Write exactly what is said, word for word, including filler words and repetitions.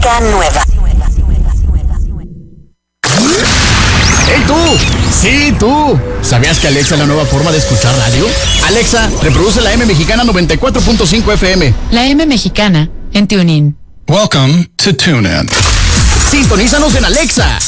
Música nueva. ¡Hey tú! ¡Sí, tú! ¿Sabías que Alexa es la nueva forma de escuchar radio? Alexa, reproduce la M Mexicana noventa y cuatro punto cinco F M. La M Mexicana en TuneIn. Welcome to TuneIn. Sintonízanos en Alexa.